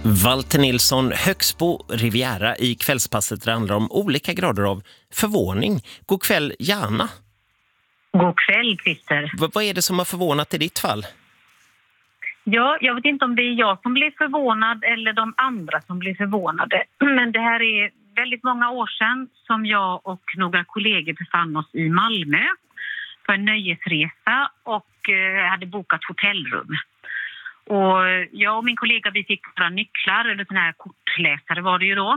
Walter Nilsson, Högsbo Riviera i kvällspasset. Det handlar om olika grader av förvåning. God kväll, Jana. God kväll, Christer. Vad är det som har förvånat i ditt fall? Ja, jag vet inte om det är jag som blir förvånad eller de andra som blir förvånade. Men det här är väldigt många år sedan som jag och några kollegor befann oss i Malmö för en nöjesresa och hade bokat hotellrum. Och jag och min kollega, vi fick våra nycklar, eller sån här kortläsare var det ju då.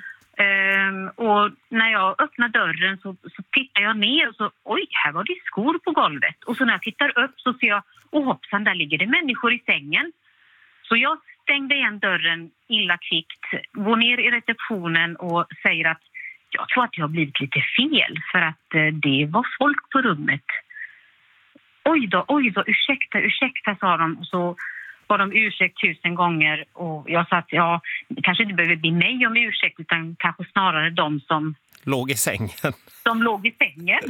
Och när jag öppnar dörren så tittar jag ner och så, oj, här var det skor på golvet. Och så när jag tittar upp så ser jag, hoppsan, där ligger det människor i sängen. Så jag stängde igen dörren illa kvickt, går ner i receptionen och säger att jag tror att jag har blivit lite fel för att det var folk på rummet. Oj då, ursäkta, sa de. Och så var de ursäkt 1000 gånger och jag sa att det kanske inte behöver bli mig om ursäkt utan kanske snarare de som låg i sängen. De låg i sängen.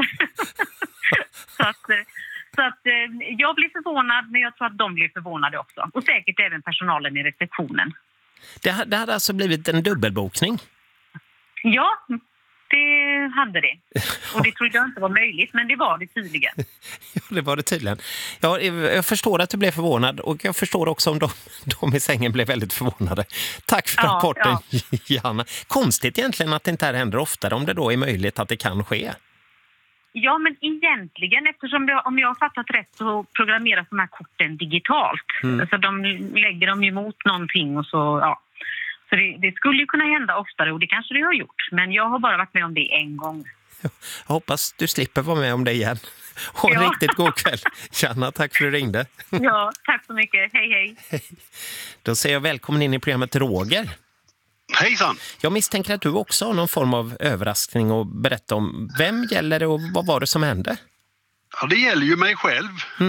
så att jag blir förvånad, men jag tror att de blir förvånade också. Och säkert även personalen i receptionen. Det hade alltså blivit en dubbelbokning? Ja, det hade det. Och det trodde jag inte var möjligt, men det var det tydligen. Ja, det var det tydligen. Ja, jag förstår att du blev förvånad och jag förstår också om de i sängen blev väldigt förvånade. Tack för rapporten, Janna. Konstigt egentligen att det inte här händer oftare om det då är möjligt att det kan ske. Ja, men egentligen, eftersom om jag har fattat rätt så programmeras de här korten digitalt. Så de lägger dem emot någonting och så, Så det skulle ju kunna hända oftare och det kanske det har gjort. Men jag har bara varit med om det en gång. Jag hoppas du slipper vara med om det igen. Och en riktigt god kväll. Janna, tack för att du ringde. Ja, tack så mycket. Hej. Då säger jag välkommen in i programmet Roger. Hejsan! Jag misstänker att du också har någon form av överraskning och berätta om vem gäller det och vad var det som hände? Ja, det gäller ju mig själv.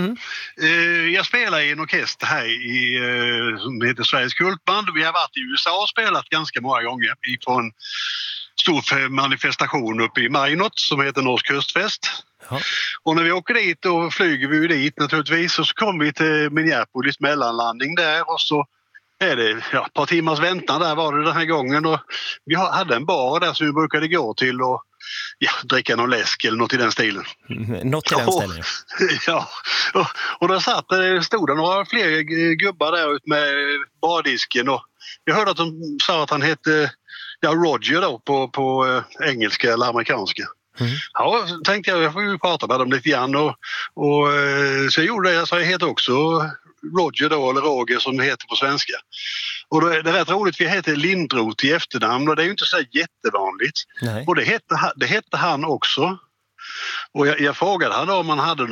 Jag spelar i en orkester här som heter Sveriges Kultband. Vi har varit i USA och spelat ganska många gånger på en stor manifestation uppe i Minot som heter Norsk Kustfest. Ja. Och när vi åker dit och flyger vi dit naturligtvis och så kommer vi till Minneapolis mellanlandning där och så är det ett par timmars väntan där var det den här gången och vi hade en bar där som vi brukade gå till och dricka någon läsk eller något i den stilen. Något i den stilen? Ja, och då stod det några fler gubbar där ut med bardisken och jag hörde att de sa att han hette Roger då på engelska eller amerikanska. Ja, tänkte jag får ju prata med dem lite grann och så jag gjorde det, så jag heter också Roger då, eller Roger som det heter på svenska. Och då är det rätt roligt, vi heter Lindroth i efternamn och det är ju inte så jättevanligt. Nej. Och det hette han också. Och jag frågade han om han hade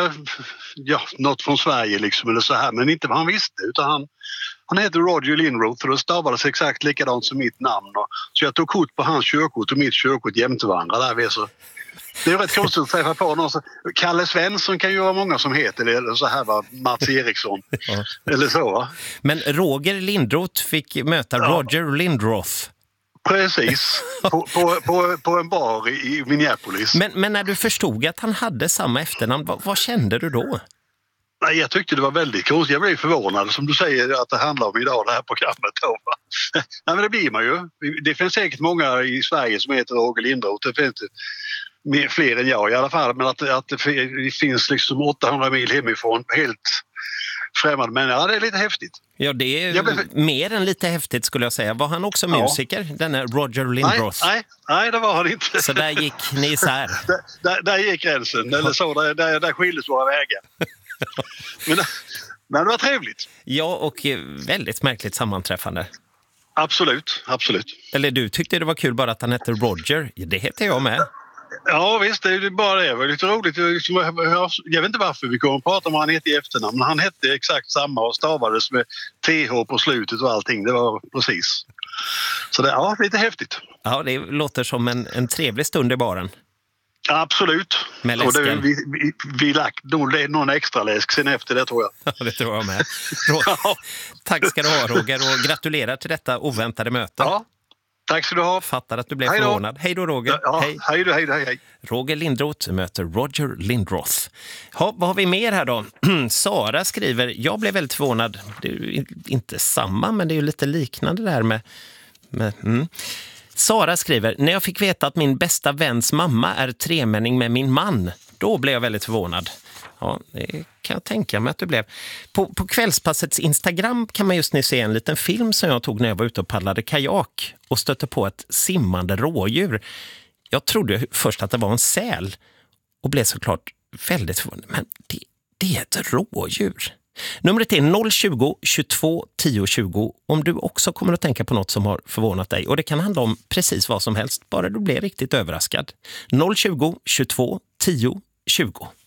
något från Sverige liksom eller så här, men inte vad han visste utan han heter Roger Lindroth och det stavades exakt likadant som mitt namn. Så jag tog kort på hans körkort och mitt körkort jämte varandra där. Så det är rätt konstigt att träffa på någon. Kalle Svensson kan ju vara många som heter det, eller så här var Mats Eriksson. Eller så va? Men Roger Lindroth fick möta Roger Lindroth. Precis, på en bar i Minneapolis. Men när du förstod att han hade samma efternamn, vad kände du då? Nej, jag tyckte det var väldigt konstigt. Jag blev förvånad som du säger att det handlar om idag det här programmet. Nej, men det blir man ju. Det finns säkert många i Sverige som heter Roger Lindroth. Det finns fler än jag i alla fall. Men att det finns liksom 800 mil hemifrån helt främmande. Men ja, det är lite häftigt. Ja, det är mer än lite häftigt skulle jag säga. Var han också musiker, denna Roger Lindroth? Nej, det var han inte. Så där gick ni isär? Där gick gränsen. Eller så, där skildes våra vägar. Men det var trevligt. Ja, och väldigt märkligt sammanträffande. Absolut. Eller du tyckte det var kul bara att han hette Roger. Det heter jag med. Ja visst, det är bara det. Det var lite roligt. Jag vet inte varför vi kommer att prata om vad han hette i efternamn. Men han hette exakt samma och stavades med TH på slutet och allting. Det var precis. Så det lite häftigt. Ja, det låter som en trevlig stund i baren. Absolut. Med läsken. Och vi lagt någon extra läsk sen efter det tror jag. Ja, det tror jag med. Tack ska du ha Roger och gratulerar till detta oväntade möte. Tack ska du ha. Fattar att du blev förvånad. Hej då, Roger. Ja, hej. Roger Lindroth möter Roger Lindroth. Vad har vi mer här då? Sara skriver, jag blev väldigt förvånad. Det är ju inte samma, men det är ju lite liknande där med Sara skriver, när jag fick veta att min bästa väns mamma är tremänning med min man, då blev jag väldigt förvånad. Ja, det kan jag tänka mig att du blev. På Kvällspassets Instagram kan man just nu se en liten film som jag tog när jag var ute och paddlade kajak och stötte på ett simmande rådjur. Jag trodde först att det var en säl och blev såklart väldigt förvånad. Men det är ett rådjur. Numret är 020 22 10 20 om du också kommer att tänka på något som har förvånat dig. Och det kan handla om precis vad som helst, bara du blir riktigt överraskad. 020 22 10 20.